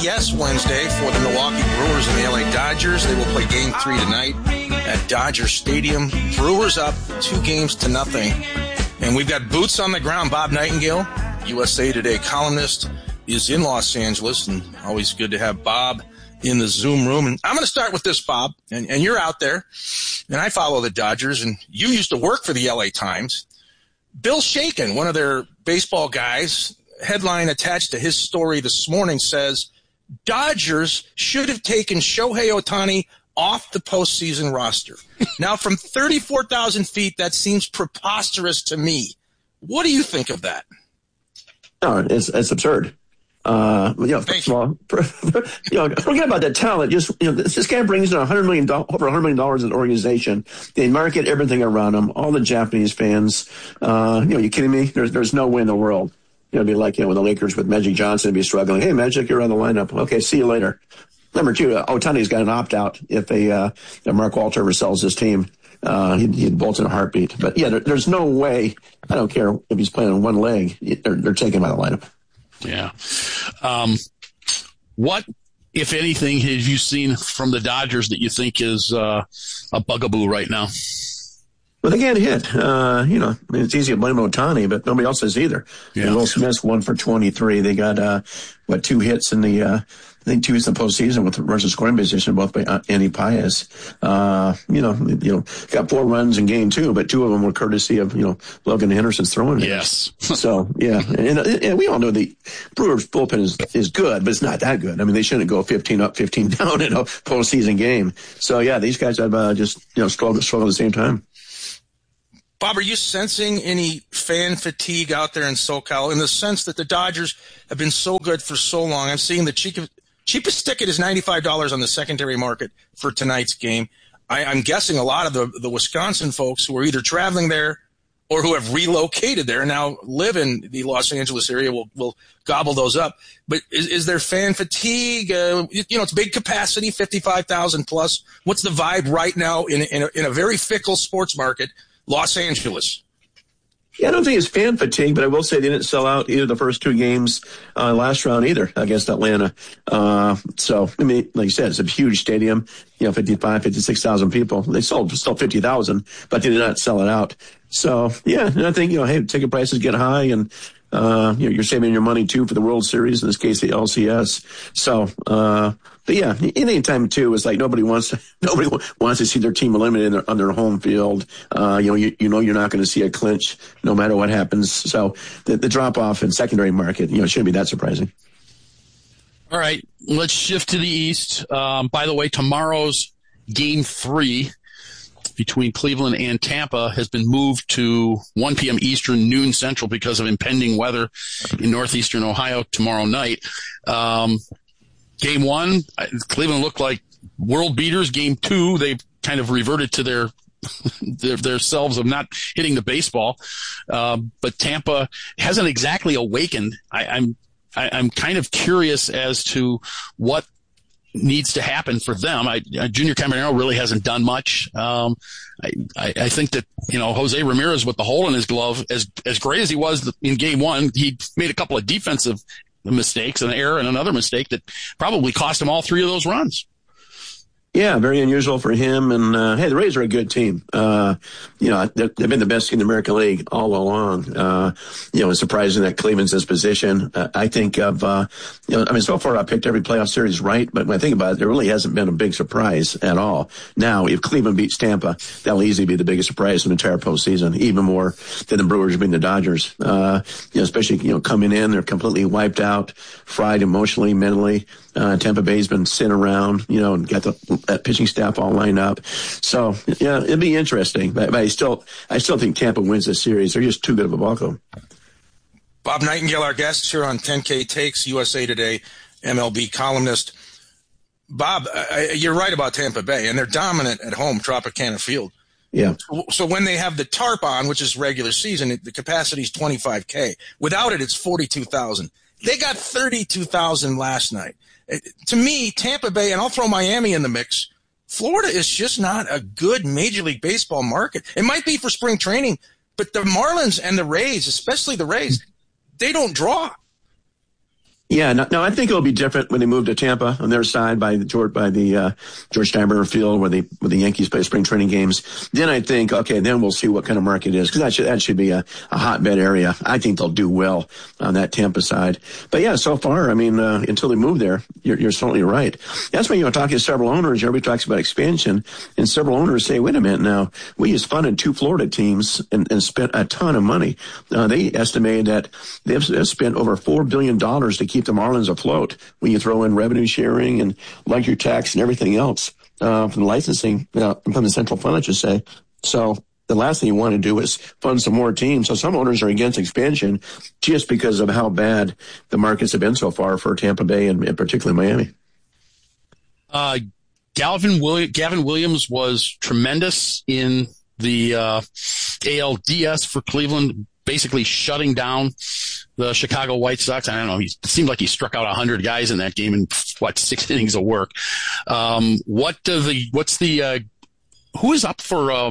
LCS Wednesday for the Milwaukee Brewers and the LA Dodgers. They will play Game 3 tonight at Dodger Stadium. Brewers up 2-0. And we've got boots on the ground. Bob Nightingale, USA Today columnist, is in Los Angeles, and always good to have Bob in the Zoom room. And I'm going to start with this, Bob, and you're out there, and I follow the Dodgers, and you used to work for the LA Times. Bill Shaken, one of their baseball guys, headline attached to his story this morning says, Dodgers should have taken Shohei Ohtani off the postseason roster. Now, from 34,000 feet, that seems preposterous to me. What do you think of that? No, it's absurd. First of all, forget about that talent. This guy brings in over $100 million in the organization. They market everything around him. All the Japanese fans. You kidding me? There's no way in the world. It'd be like, when the Lakers with Magic Johnson would be struggling. Hey, Magic, you're on the lineup. Okay, see you later. Number two, Ohtani's got an opt-out if Mark Walter ever sells his team. He'd bolt in a heartbeat. But yeah, there's no way. I don't care if he's playing on one leg. They're taking him out of the lineup. Yeah. What, if anything, have you seen from the Dodgers that you think is a bugaboo right now? Well, they can't hit. It's easy to blame Ohtani, but nobody else is either. Yeah. Will Smith's 1 for 23. They got, 2 hits in the, I think 2 hits in the postseason with runners in scoring position, both by Andy Paez. Got 4 runs in game 2, but 2 of them were courtesy of, Logan Henderson's throwing. Yes. So, yeah. And we all know the Brewers bullpen is good, but it's not that good. I mean, they shouldn't go 15 up, 15 down in a postseason game. So, yeah, these guys have, struggled at the same time. Bob, are you sensing any fan fatigue out there in SoCal in the sense that the Dodgers have been so good for so long? I'm seeing the cheapest ticket is $95 on the secondary market for tonight's game. I'm guessing a lot of the Wisconsin folks who are either traveling there or who have relocated there and now live in the Los Angeles area will gobble those up. But is there fan fatigue? It's big capacity, 55,000 plus. What's the vibe right now in a very fickle sports market, Los Angeles? Yeah, I don't think it's fan fatigue, but I will say they didn't sell out either the first 2 games last round either against Atlanta. So, I mean, like you said, it's a huge stadium, 56,000 people. They sold 50,000, but they did not sell it out. So, yeah, and I think, hey, ticket prices get high and, you're saving your money too for the World Series, in this case, the LCS. So, but yeah, any time too is like nobody wants to see their team eliminated on their home field. You're not going to see a clinch no matter what happens. So the drop off in secondary market, shouldn't be that surprising. All right, let's shift to the East. By the way, tomorrow's Game 3 between Cleveland and Tampa has been moved to 1 p.m. Eastern, noon Central because of impending weather in northeastern Ohio tomorrow night. Game 1, Cleveland looked like world beaters. Game 2, they've kind of reverted to their selves of not hitting the baseball. But Tampa hasn't exactly awakened. I'm kind of curious as to what needs to happen for them. Junior Caminero really hasn't done much. I think that, Jose Ramirez with the hole in his glove, as great as he was in Game 1, he made a couple of defensive mistakes, an error and another mistake that probably cost him all 3 of those runs. Yeah, very unusual for him. And, hey, the Rays are a good team. They've been the best team in the American League all along. It's surprising that Cleveland's in this position. I think of, so far I picked every playoff series right, but when I think about it, there really hasn't been a big surprise at all. Now, if Cleveland beats Tampa, that'll easily be the biggest surprise in the entire postseason, even more than the Brewers beating the Dodgers. Especially, coming in, they're completely wiped out, fried emotionally, mentally. Tampa Bay's been sitting around, and got that pitching staff all lined up. So, yeah, it'd be interesting. But I still think Tampa wins this series. They're just too good of a ball club. Bob Nightingale, our guest here on 10K Takes, USA Today MLB columnist. Bob, you're right about Tampa Bay, and they're dominant at home, Tropicana Field. Yeah. So when they have the tarp on, which is regular season, the capacity is 25K. Without it, it's 42,000. They got 32,000 last night. To me, Tampa Bay, and I'll throw Miami in the mix, Florida is just not a good Major League Baseball market. It might be for spring training, but the Marlins and the Rays, especially the Rays, they don't draw. Yeah, no, I think it'll be different when they move to Tampa on their side by the George Steinbrenner Field where the Yankees play spring training games. Then I think, okay, then we'll see what kind of market it is, because that should be a hotbed area. I think they'll do well on that Tampa side. But yeah, so far, I mean, until they move there, you're certainly right. That's when, talking to several owners, everybody talks about expansion, and several owners say, wait a minute now, we just funded 2 Florida teams and spent a ton of money. They estimated that they've spent over $4 billion to keep the Marlins afloat when you throw in revenue sharing and luxury tax and everything else from the licensing, from the central fund, I should say. So the last thing you want to do is fund some more teams. So some owners are against expansion just because of how bad the markets have been so far for Tampa Bay and particularly Miami. Gavin Williams was tremendous in the ALDS for Cleveland, basically shutting down the Chicago White Sox. I don't know. It seemed like he struck out 100 guys in that game in 6 innings of work. Who is up for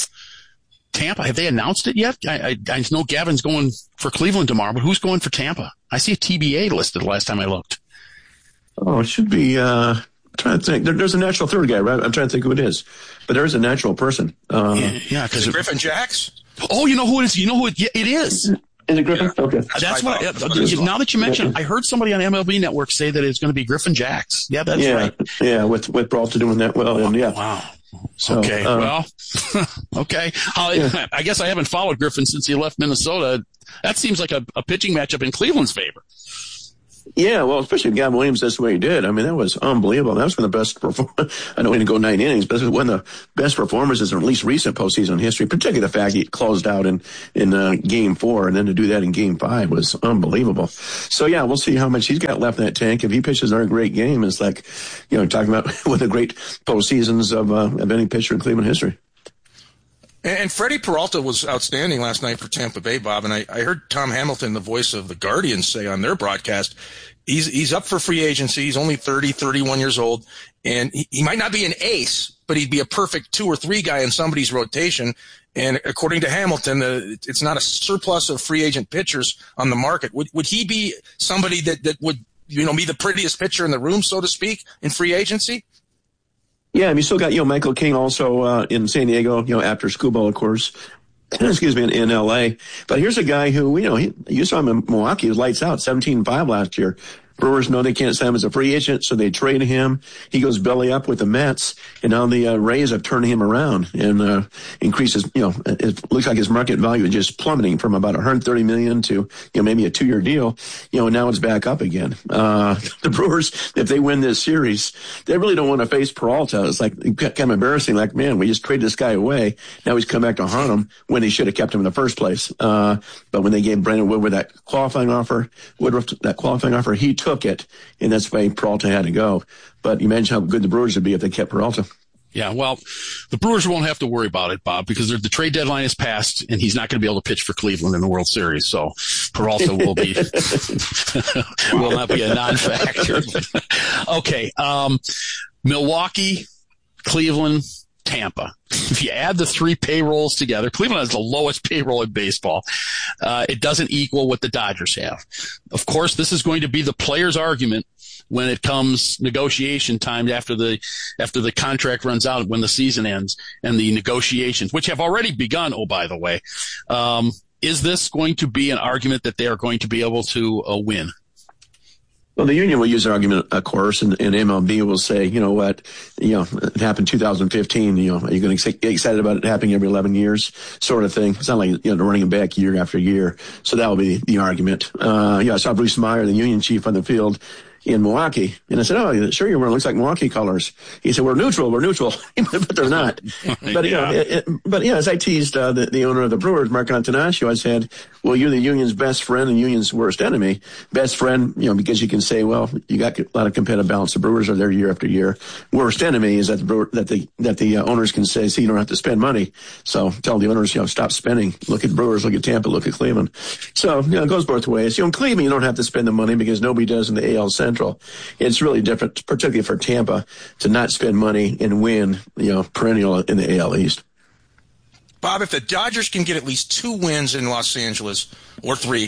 Tampa? Have they announced it yet? I know Gavin's going for Cleveland tomorrow, but who's going for Tampa? I see a TBA listed the last time I looked. Oh, it should be. I'm trying to think. There's a natural third guy, right? I'm trying to think who it is, but there is a natural person. Yeah, because Griffin Jacks. Oh, you know who it is? You know who it is? Is it Griffin? Yeah. Okay. That's what. Now that you mention it, I heard somebody on MLB Network say that it's going to be Griffin Jacks. Yeah, that's right. Yeah, with Peralta doing that well, and yeah. Wow. So, okay. Okay. I guess I haven't followed Griffin since he left Minnesota. That seems like a pitching matchup in Cleveland's favor. Yeah, well, especially if Gavin Williams, that's the way he did. I mean, that was unbelievable. That was one of the best I don't want to go 9 innings, but it was one of the best performances in at least recent postseason history, particularly the fact he closed out in Game 4, and then to do that in Game 5 was unbelievable. So, yeah, we'll see how much he's got left in that tank. If he pitches another great game, it's like, talking about one of the great postseasons of any pitcher in Cleveland history. And Freddie Peralta was outstanding last night for Tampa Bay, Bob. And I heard Tom Hamilton, the voice of the Guardians, say on their broadcast, he's up for free agency. He's only 31 years old. And he might not be an ace, but he'd be a perfect 2 or 3 guy in somebody's rotation. And according to Hamilton, it's not a surplus of free agent pitchers on the market. Would he be somebody that would, be the prettiest pitcher in the room, so to speak, in free agency? Yeah, and you still got, Michael King also in San Diego, after Scubal, of course, excuse me, in L.A. But here's a guy who, you saw him in Milwaukee, he was lights out, 17-5 last year. Brewers know they can't sign him as a free agent, so they trade him. He goes belly up with the Mets, and now the Rays have turned him around and increases. It looks like his market value is just plummeting from about $130 million to maybe a 2-year deal. Now it's back up again. The Brewers, if they win this series, they really don't want to face Peralta. It's like kind of embarrassing. Like, man, we just traded this guy away. Now he's come back to haunt him when they should have kept him in the first place. But when they gave Brandon Woodruff that qualifying offer, he took it, and that's why Peralta had to go. But you mentioned how good the Brewers would be if they kept Peralta. Yeah, well, the Brewers won't have to worry about it, Bob, because the trade deadline is passed, and he's not going to be able to pitch for Cleveland in the World Series. So Peralta will be will not be a non-factor. Okay, Milwaukee, Cleveland, Tampa. If you add the 3 payrolls together, Cleveland has the lowest payroll in baseball. It doesn't equal what the Dodgers have. Of course, this is going to be the players' argument when it comes negotiation time after the contract runs out, when the season ends, and the negotiations, which have already begun. Oh, by the way, is this going to be an argument that they are going to be able to win? Well, the union will use the argument, of course, and MLB will say, it happened 2015, are you going to get excited about it happening every 11 years sort of thing? It's not like, they're running it back year after year. So that will be the argument. I saw Bruce Meyer, the union chief on the field in Milwaukee. And I said, oh, sure you were. It looks like Milwaukee colors. He said, we're neutral. But they're not. But, as I teased the owner of the Brewers, Mark Antanasio, I said, well, you're the union's best friend and union's worst enemy. Best friend, because you can say, well, you got a lot of competitive balance. The Brewers are there year after year. Worst enemy is that the owners can say, see, you don't have to spend money. So tell the owners, stop spending. Look at Brewers, look at Tampa, look at Cleveland. So, it goes both ways. In Cleveland, you don't have to spend the money because nobody does in the AL Central. It's really different, particularly for Tampa, to not spend money and win, perennial in the AL East. Bob, if the Dodgers can get at least 2 wins in Los Angeles, or 3,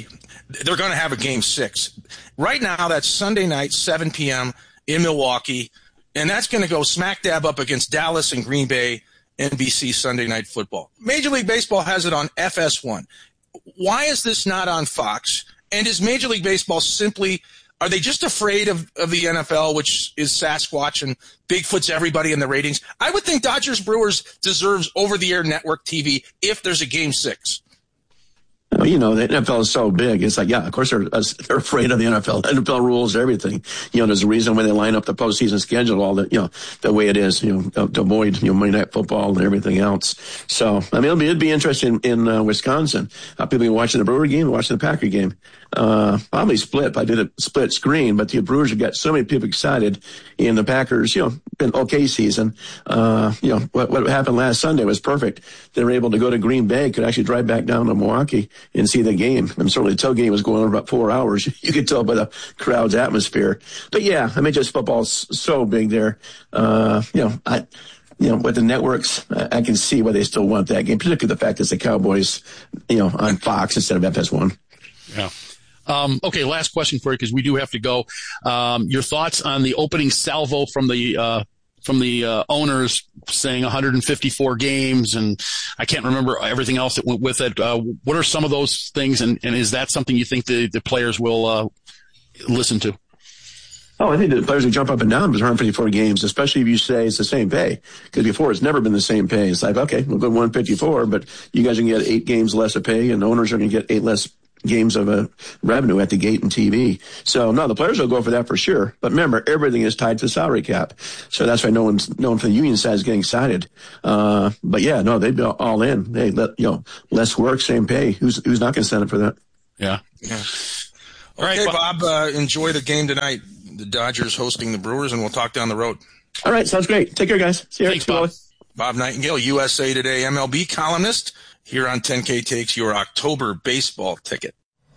they're going to have a game 6. Right now, that's Sunday night, 7 p.m. in Milwaukee, and that's going to go smack dab up against Dallas and Green Bay, NBC Sunday Night Football. Major League Baseball has it on FS1. Why is this not on Fox? And is Major League Baseball simply, are they just afraid of the NFL, which is Sasquatch and Bigfoot's everybody in the ratings? I would think Dodgers Brewers deserves over-the-air network TV if there's a game 6. You know, the NFL is so big. It's like, yeah, of course they're afraid of the NFL. NFL rules everything. You know, there's a reason when they line up the postseason schedule, all the, you know, the way it is, you know, to avoid, you know, Monday Night Football and everything else. So, I mean, it'd be interesting in Wisconsin. People be watching the Brewer game and watching the Packer game. Probably split. I did a split screen, but the Brewers have got so many people excited, and the Packers, you know, been okay season. You know, what happened last Sunday was perfect. They were able to go to Green Bay, could actually drive back down to Milwaukee and see the game. And certainly the tailgate was going on about 4 hours. You could tell by the crowd's atmosphere. But yeah, I mean, just football's so big there. You know, with the networks, I can see why they still want that game, particularly the fact that it's the Cowboys, you know, on Fox instead of FS1. Yeah. Okay, last question for you, because we do have to go. Your thoughts on the opening salvo from the owners saying 154 games, and I can't remember everything else that went with it. What are some of those things, and is that something you think the players will listen to? Oh, I think the players will jump up and down with 154 games, especially if you say it's the same pay. Because before, it's never been the same pay. It's like, okay, we'll go 154, but you guys are going to get 8 games less of pay, and the owners are going to get 8 less games of revenue at the gate and TV. So no, the players will go for that for sure. But remember, everything is tied to the salary cap. So that's why no one from the union side is getting excited. But yeah, no, they'd be all in. Hey, less work, same pay. Who's not going to stand up for that? Yeah. All right, Bob, enjoy the game tonight. The Dodgers hosting the Brewers, and we'll talk down the road. All right, sounds great. Take care, guys. See you. Thanks, Bob. Bob Nightingale, USA Today MLB columnist, here on 10K Takes, your October baseball ticket.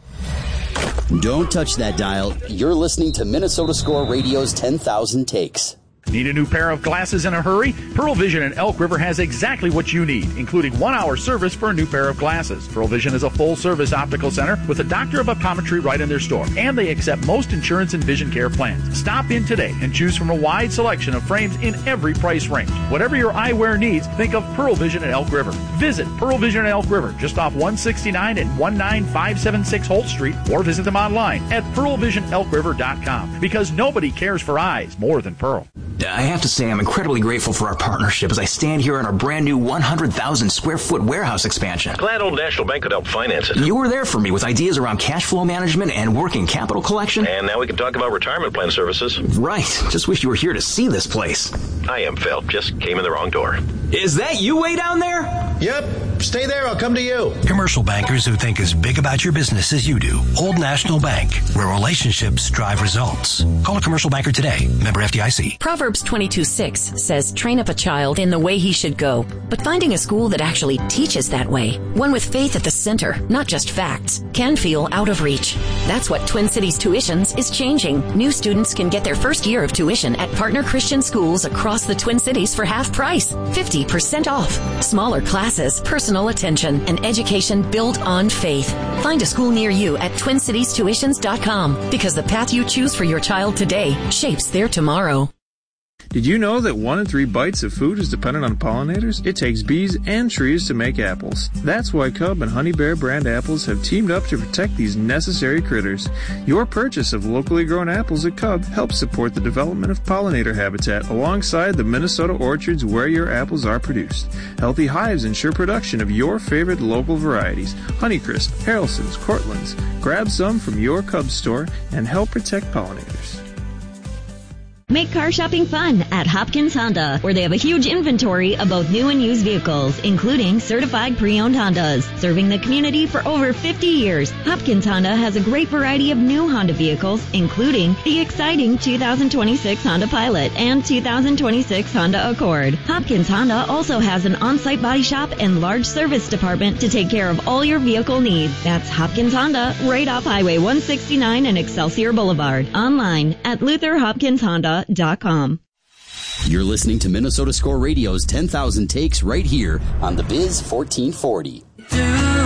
Don't touch that dial. You're listening to Minnesota Score Radio's 10,000 Takes. Need a new pair of glasses in a hurry? Pearl Vision in Elk River has exactly what you need, including 1-hour service for a new pair of glasses. Pearl Vision is a full-service optical center with a doctor of optometry right in their store, and they accept most insurance and vision care plans. Stop in today and choose from a wide selection of frames in every price range. Whatever your eyewear needs, think of Pearl Vision in Elk River. Visit Pearl Vision in Elk River, just off 169 and 19576 Holt Street, or visit them online at pearlvisionelkriver.com, because nobody cares for eyes more than Pearl. I have to say I'm incredibly grateful for our partnership as I stand here on our brand new 100,000 square foot warehouse expansion. Glad Old National Bank could help finance it. You were there for me with ideas around cash flow management and working capital collection. And now we can talk about retirement plan services. Right. Just wish you were here to see this place. I am, Phil. Just came in the wrong door. Is that you way down there? Yep. Stay there. I'll come to you. Commercial bankers who think as big about your business as you do. Old National Bank, where relationships drive results. Call a commercial banker today. Member FDIC. Proverbs 22:6 says, train up a child in the way he should go. But finding a school that actually teaches that way, one with faith at the center, not just facts, can feel out of reach. That's what Twin Cities Tuitions is changing. New students can get their first year of tuition at partner Christian schools across the Twin Cities for half price, 50% off. Smaller classes, personal attention, and education built on faith. Find a school near you at TwinCitiesTuitions.com, because the path you choose for your child today shapes their tomorrow. Did you know that 1 in 3 bites of food is dependent on pollinators? It takes bees and trees to make apples. That's why Cub and Honey Bear brand apples have teamed up to protect these necessary critters. Your purchase of locally grown apples at Cub helps support the development of pollinator habitat alongside the Minnesota orchards where your apples are produced. Healthy hives ensure production of your favorite local varieties. Honeycrisp, Harrelson's, Cortland's. Grab some from your Cub store and help protect pollinators. Make car shopping fun at Hopkins Honda, where they have a huge inventory of both new and used vehicles, including certified pre-owned Hondas. Serving the community for over 50 years, Hopkins Honda has a great variety of new Honda vehicles, including the exciting 2026 Honda Pilot and 2026 Honda Accord. Hopkins Honda also has an on-site body shop and large service department to take care of all your vehicle needs. That's Hopkins Honda, right off Highway 169 and Excelsior Boulevard. Online at LutherHopkinsHonda.com. You're listening to Minnesota Score Radio's 10,000 Takes right here on the Biz 1440.